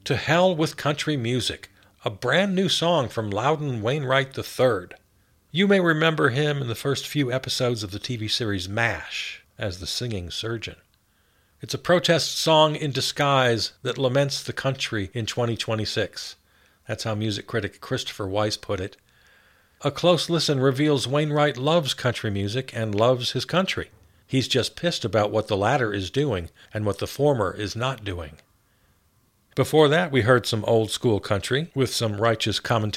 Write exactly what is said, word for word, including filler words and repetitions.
To Hell with Country Music, a brand new song from Loudon Wainwright the third. You may remember him in the first few episodes of the T V series MASH as the singing surgeon. It's a protest song in disguise that laments the country in twenty twenty-six. That's how music critic Christopher Weiss put it. A close listen reveals Wainwright loves country music and loves his country. He's just pissed about what the latter is doing and what the former is not doing. Before that, we heard some old school country with some righteous commentary